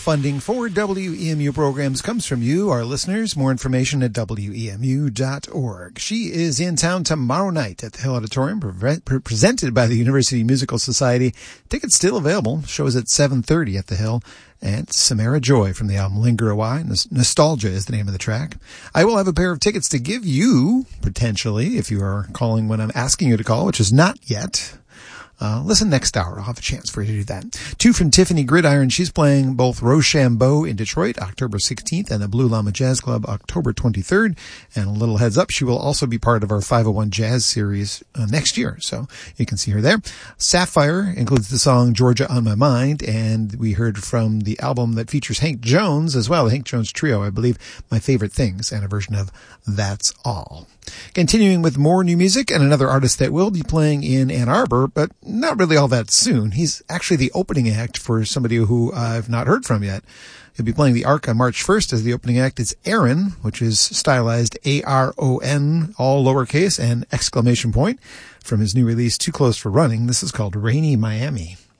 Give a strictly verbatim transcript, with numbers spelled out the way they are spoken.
funding for W E M U programs comes from you, our listeners. More information at W E M U dot org. She is in town tomorrow night at the Hill Auditorium, pre- pre- presented by the University Musical Society. Tickets still available. Shows at seven thirty at the Hill. And Samara Joy from the album Linger a While. Nostalgia is the name of the track. I will have a pair of tickets to give you, potentially, if you are calling when I'm asking you to call, which is not yet. Uh, listen next hour. I'll have a chance for you to do that. Two from Tiffany Gridiron. She's playing both Rochambeau in Detroit, October sixteenth, and the Blue Llama Jazz Club, October twenty-third. And a little heads up, she will also be part of our five oh one Jazz series uh, next year. So you can see her there. Sapphire includes the song Georgia on My Mind. And we heard from the album that features Hank Jones as well, the Hank Jones Trio, I believe, My Favorite Things, and a version of That's All. Continuing with more new music and another artist that will be playing in Ann Arbor, but not really all that soon. He's actually the opening act for somebody who I've not heard from yet. He'll be playing the Ark on March first as the opening act. It's Aaron, which is stylized A R O N, all lowercase and exclamation point, from his new release Too Close for Running. This is called Rainy Miami.